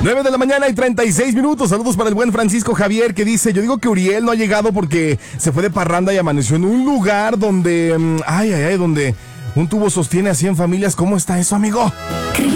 9 de la mañana y 36 minutos. Saludos para el buen Francisco Javier, que dice: yo digo que Uriel no ha llegado porque se fue de parranda y amaneció en un lugar donde, donde un tubo sostiene a 100 familias. ¿Cómo está eso, amigo?